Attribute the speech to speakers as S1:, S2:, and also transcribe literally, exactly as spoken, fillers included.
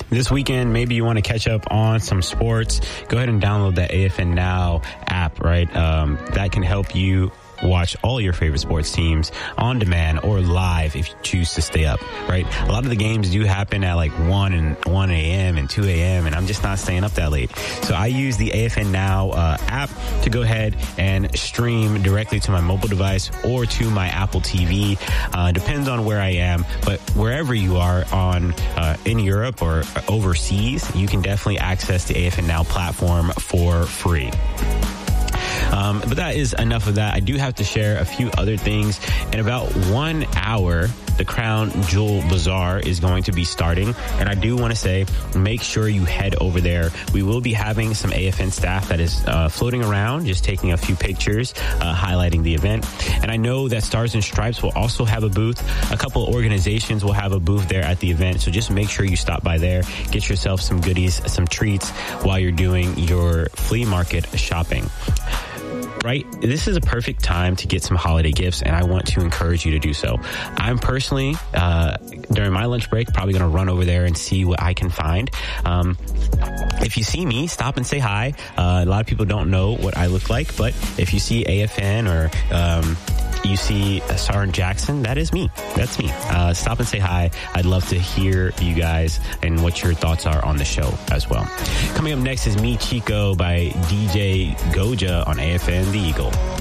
S1: This weekend, maybe you want to catch up on some sports. Go ahead and download that A F N Now app, right? Um, that can help you watch all your favorite sports teams on demand or live if you choose to stay up, right? A lot of the games do happen at like one and one a.m. and two a.m. and I'm just not staying up that late. So I use the A F N Now uh, app to go ahead and stream directly to my mobile device or to my Apple T V. Uh, depends on where I am, but wherever you are on uh, in Europe or overseas, you can definitely access the A F N Now platform for free. Um, but that is enough of that. I do have to share a few other things. In about one hour, the Crown Jewel Bazaar is going to be starting. And I do want to say, make sure you head over there. We will be having some A F N staff that is uh, floating around, just taking a few pictures, uh, highlighting the event. And I know that Stars and Stripes will also have a booth. A couple of organizations will have a booth there at the event. So just make sure you stop by there, get yourself some goodies, some treats while you're doing your flea market shopping. Right? This is a perfect time to get some holiday gifts, and I want to encourage you to do so. I'm personally, uh, during my lunch break, probably going to run over there and see what I can find. Um, if you see me, stop and say hi. Uh, a lot of people don't know what I look like, but if you see A F N or um, you see Sergeant Jackson, that is me. That's me. Uh, stop and say hi. I'd love to hear you guys and what your thoughts are on the show as well. Coming up next is Me Chico by D J Goja on A F N The Eagle.